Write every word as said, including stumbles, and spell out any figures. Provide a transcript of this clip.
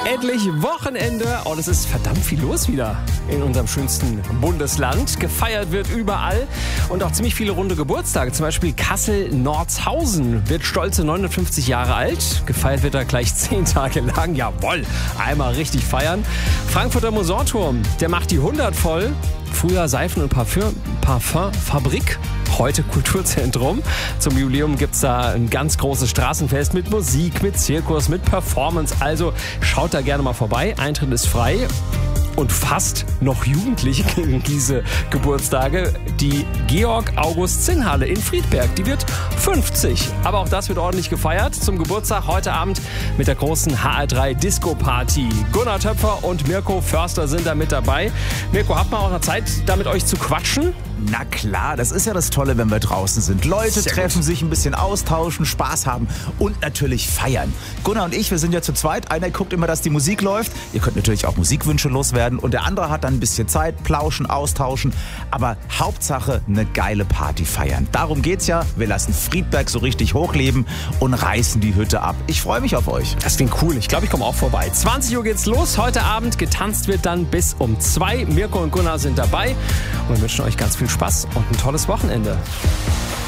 Endlich Wochenende und es ist verdammt viel los wieder in unserem schönsten Bundesland. Gefeiert wird überall und auch ziemlich viele runde Geburtstage. Zum Beispiel Kassel-Nordshausen wird stolze neunundfünfzig Jahre alt. Gefeiert wird er gleich zehn Tage lang. Jawohl, einmal richtig feiern. Frankfurter Mosorturm, der macht die hundert voll. Früher Seifen- und Parfüm, Parfumfabrik, heute Kulturzentrum. Zum Jubiläum gibt es da ein ganz großes Straßenfest mit Musik, mit Zirkus, mit Performance. Also schaut da gerne mal vorbei. Eintritt ist frei. Und fast noch jugendlich gegen diese Geburtstage. Die Georg-August-Zinn-Halle in Friedberg, die wird fünfzig. Aber auch das wird ordentlich gefeiert. Zum Geburtstag heute Abend mit der großen H R drei Disco-Party. Gunnar Töpfer und Mirko Förster sind da mit dabei. Mirko, habt mal auch noch Zeit, da mit euch zu quatschen? Na klar, das ist ja das Tolle, wenn wir draußen sind. Leute Sehr treffen gut. sich, ein bisschen austauschen, Spaß haben und natürlich feiern. Gunnar und ich, wir sind ja zu zweit. Einer guckt immer, dass die Musik läuft. Ihr könnt natürlich auch Musikwünsche loswerden. Und der andere hat dann ein bisschen Zeit, plauschen, austauschen. Aber Hauptsache eine geile Party feiern. Darum geht's ja. Wir lassen Friedberg so richtig hochleben und reißen die Hütte ab. Ich freue mich auf euch. Das klingt cool. Ich glaube, ich komme auch vorbei. zwanzig Uhr geht's los. Heute Abend getanzt wird dann bis um zwei. Mirko und Gunnar sind dabei und wir wünschen euch ganz viel Spaß und ein tolles Wochenende.